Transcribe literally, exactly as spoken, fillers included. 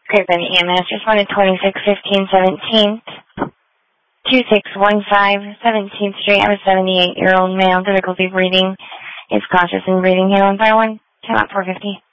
Great Bend E M S responded twenty-six fifteen seventeenth, two six one five, seventeenth Street. I have a seventy-eight-year-old male, difficulty breathing, is cautious in breathing here on five one, ten out four fifty.